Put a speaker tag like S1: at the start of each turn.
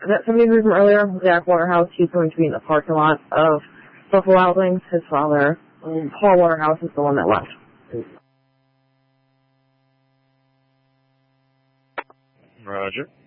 S1: that somebody moved from earlier, Jack Waterhouse, he's going to be in the parking lot of Buffalo Wild Wings. His father, Paul Waterhouse, is the one that left.
S2: Roger.